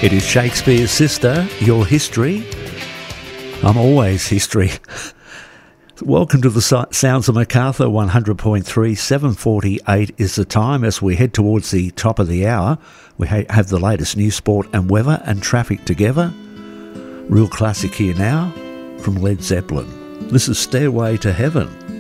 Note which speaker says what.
Speaker 1: It is Shakespeare's Sister, Your History. I'm always history. Welcome to the Sounds of Macarthur 100.3, 7:48 is the time as we head towards the top of the hour. We have the latest news, sport and weather and traffic together. Real classic here now from Led Zeppelin. This is Stairway to Heaven.